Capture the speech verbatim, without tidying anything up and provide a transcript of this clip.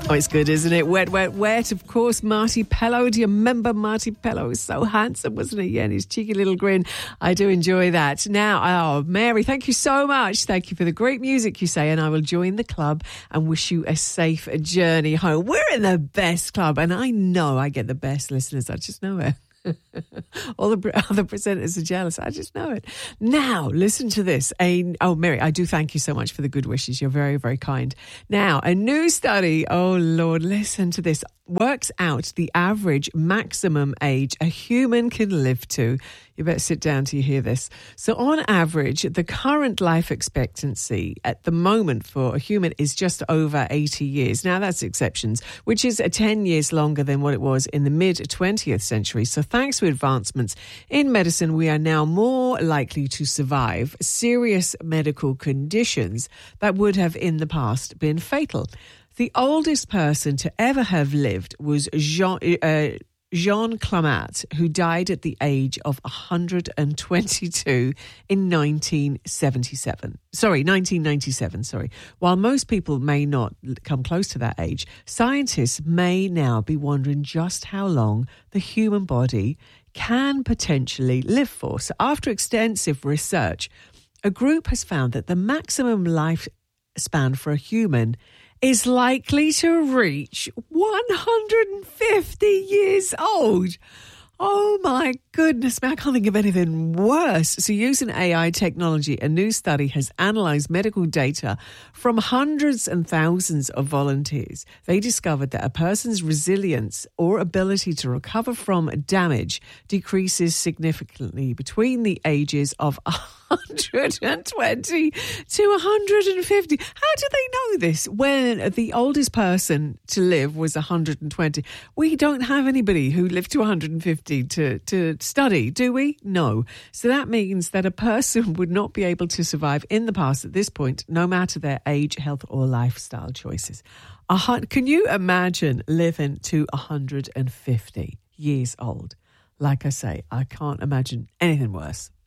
Oh, it's good, isn't it? Wet, wet, wet. Of course, Marty Pellow. Do you remember Marty Pellow? He was so handsome, wasn't he? Yeah, and his cheeky little grin. I do enjoy that. Now, oh, Mary, thank you so much. Thank you for the great music you say, and I will join the club and wish you a safe journey home. We're in the best club, and I know I get the best listeners. I just know it. All the other presenters are jealous. I just know it. Now, listen to this. A, oh, Mary, I do thank you so much for the good wishes. You're very, very kind. Now, a new study, oh, Lord, listen to this, works out the average maximum age a human can live to. You better sit down till you hear this. So on average, the current life expectancy at the moment for a human is just over eighty years. Now, that's exceptions, which is ten years longer than what it was in the mid-twentieth century. So thanks to advancements in medicine, we are now more likely to survive serious medical conditions that would have in the past been fatal. The oldest person to ever have lived was Jean, uh, Jean Clamat, who died at the age of one hundred twenty-two in nineteen seventy-seven. Sorry, nineteen ninety-seven, sorry. While most people may not come close to that age, scientists may now be wondering just how long the human body can potentially live for. So after extensive research, a group has found that the maximum lifespan for a human is likely to reach one hundred fifty years old. Oh my goodness, man, I can't think of anything worse. So using A I technology, a new study has analysed medical data from hundreds and thousands of volunteers. They discovered that a person's resilience or ability to recover from damage decreases significantly between the ages of one hundred twenty to one hundred fifty. How do they know this when the oldest person to live was one hundred twenty? We don't have anybody who lived to one hundred fifty to, to study, do we? No. So that means that a person would not be able to survive in the past at this point, no matter their age, health or lifestyle choices. Uh, can you imagine living to one hundred fifty years old? Like I say, I can't imagine anything worse.